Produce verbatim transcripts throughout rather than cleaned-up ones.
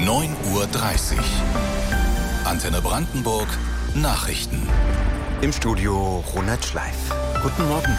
neun Uhr dreißig. Antenne Brandenburg, Nachrichten. Im Studio Ronald Schleif. Guten Morgen.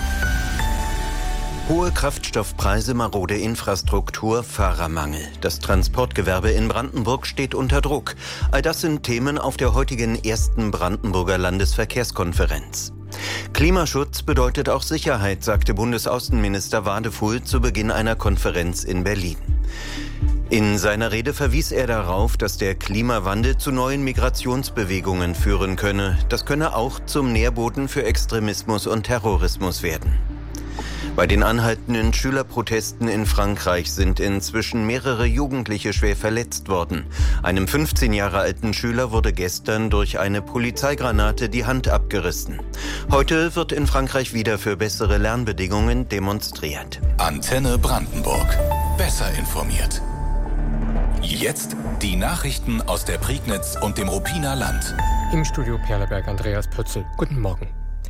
Hohe Kraftstoffpreise, marode Infrastruktur, Fahrermangel. Das Transportgewerbe in Brandenburg steht unter Druck. All das sind Themen auf der heutigen ersten Brandenburger Landesverkehrskonferenz. Klimaschutz bedeutet auch Sicherheit, sagte Bundesaußenminister Wadefuhl zu Beginn einer Konferenz in Berlin. In seiner Rede verwies er darauf, dass der Klimawandel zu neuen Migrationsbewegungen führen könne. Das könne auch zum Nährboden für Extremismus und Terrorismus werden. Bei den anhaltenden Schülerprotesten in Frankreich sind inzwischen mehrere Jugendliche schwer verletzt worden. Einem fünfzehn Jahre alten Schüler wurde gestern durch eine Polizeigranate die Hand abgerissen. Heute wird in Frankreich wieder für bessere Lernbedingungen demonstriert. Antenne Brandenburg. Besser informiert. Jetzt die Nachrichten aus der Prignitz und dem Ruppiner Land. Im Studio Perleberg Andreas Pötzl. Guten Morgen.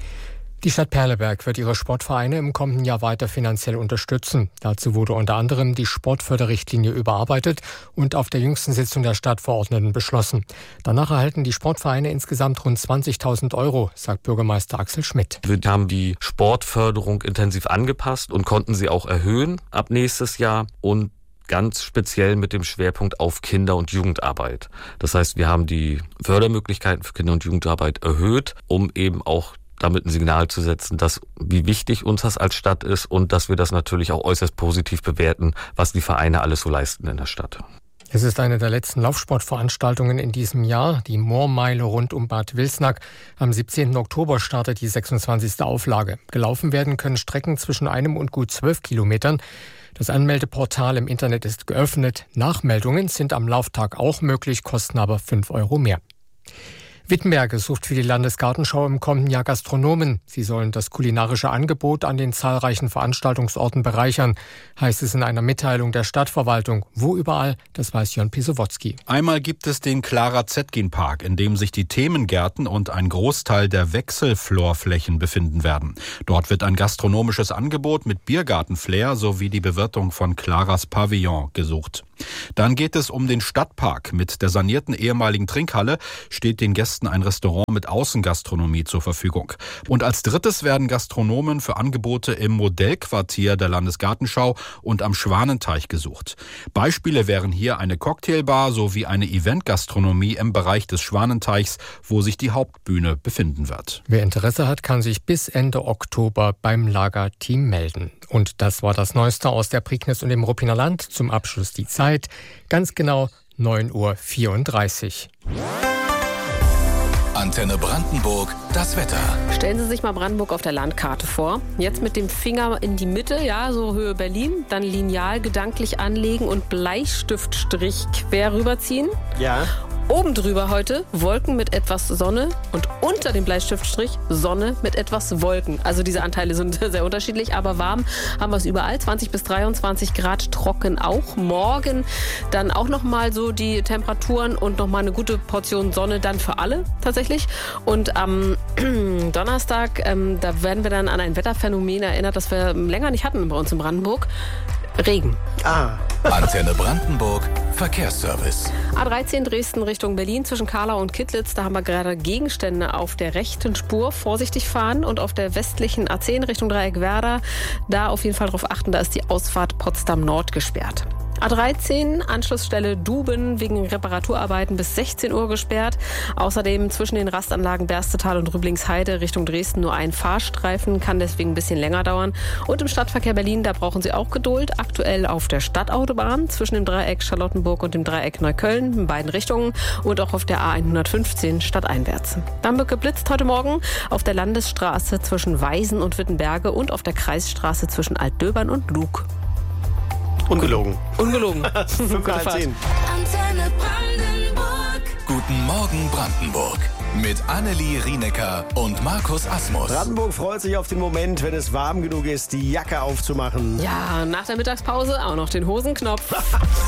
Die Stadt Perleberg wird ihre Sportvereine im kommenden Jahr weiter finanziell unterstützen. Dazu wurde unter anderem die Sportförderrichtlinie überarbeitet und auf der jüngsten Sitzung der Stadtverordneten beschlossen. Danach erhalten die Sportvereine insgesamt rund zwanzigtausend Euro, sagt Bürgermeister Axel Schmidt. Wir haben die Sportförderung intensiv angepasst und konnten sie auch erhöhen ab nächstes Jahr und ganz speziell mit dem Schwerpunkt auf Kinder- und Jugendarbeit. Das heißt, wir haben die Fördermöglichkeiten für Kinder- und Jugendarbeit erhöht, um eben auch damit ein Signal zu setzen, dass wie wichtig uns das als Stadt ist und dass wir das natürlich auch äußerst positiv bewerten, was die Vereine alles so leisten in der Stadt. Es ist eine der letzten Laufsportveranstaltungen in diesem Jahr, die Moormeile rund um Bad Wilsnack. Am siebzehnten Oktober startet die sechsundzwanzigste Auflage. Gelaufen werden können Strecken zwischen einem und gut zwölf Kilometern. Das Anmeldeportal im Internet ist geöffnet. Nachmeldungen sind am Lauftag auch möglich, kosten aber fünf Euro mehr. Wittenberge sucht für die Landesgartenschau im kommenden Jahr Gastronomen. Sie sollen das kulinarische Angebot an den zahlreichen Veranstaltungsorten bereichern, heißt es in einer Mitteilung der Stadtverwaltung. Wo überall, das weiß Jörn Pisowotzki. Einmal gibt es den Clara Zetkin Park, in dem sich die Themengärten und ein Großteil der Wechselflorflächen befinden werden. Dort wird ein gastronomisches Angebot mit Biergartenflair sowie die Bewirtung von Claras Pavillon gesucht. Dann geht es um den Stadtpark. Mit der sanierten ehemaligen Trinkhalle steht den Gästen ein Restaurant mit Außengastronomie zur Verfügung. Und als drittes werden Gastronomen für Angebote im Modellquartier der Landesgartenschau und am Schwanenteich gesucht. Beispiele wären hier eine Cocktailbar sowie eine Eventgastronomie im Bereich des Schwanenteichs, wo sich die Hauptbühne befinden wird. Wer Interesse hat, kann sich bis Ende Oktober beim Lagerteam melden. Und das war das Neueste aus der Prignitz und dem Ruppiner Land. Zum Abschluss die Zeit. Ganz genau neun Uhr vierunddreißig. Antenne Brandenburg, das Wetter. Stellen Sie sich mal Brandenburg auf der Landkarte vor. Jetzt mit dem Finger in die Mitte, ja, so Höhe Berlin. Dann Lineal gedanklich anlegen und Bleistiftstrich quer rüberziehen. Ja. Oben drüber heute Wolken mit etwas Sonne und unter dem Bleistiftstrich Sonne mit etwas Wolken. Also diese Anteile sind sehr unterschiedlich, aber warm haben wir es überall. zwanzig bis dreiundzwanzig Grad, trocken auch. Morgen dann auch nochmal so die Temperaturen und nochmal eine gute Portion Sonne dann für alle tatsächlich. Und am Donnerstag, ähm, da werden wir dann an ein Wetterphänomen erinnert, das wir länger nicht hatten bei uns in Brandenburg. Regen. Ah. Antenne Brandenburg, Verkehrsservice. A dreizehn Dresden Richtung Berlin zwischen Karlau und Kittlitz. Da haben wir gerade Gegenstände auf der rechten Spur. Vorsichtig fahren. Und auf der westlichen A zehn Richtung Dreieck Werder, da auf jeden Fall darauf achten, da ist die Ausfahrt Potsdam Nord gesperrt. A dreizehn, Anschlussstelle Duben, wegen Reparaturarbeiten bis sechzehn Uhr gesperrt. Außerdem zwischen den Rastanlagen Berstetal und Rüblingsheide Richtung Dresden nur ein Fahrstreifen, kann deswegen ein bisschen länger dauern. Und im Stadtverkehr Berlin, da brauchen Sie auch Geduld. Aktuell auf der Stadtautobahn zwischen dem Dreieck Charlottenburg und dem Dreieck Neukölln in beiden Richtungen und auch auf der A hundertfünfzehn stadteinwärts. Dann wird geblitzt heute Morgen auf der Landesstraße zwischen Weisen und Wittenberge und auf der Kreisstraße zwischen Altdöbern und Lug. Ungelogen. Ungelogen. fünf nach zehn. Antenne Brandenburg. Guten Morgen Brandenburg. Mit Annelie Rienecker und Markus Asmus. Brandenburg freut sich auf den Moment, wenn es warm genug ist, die Jacke aufzumachen. Ja, nach der Mittagspause auch noch den Hosenknopf.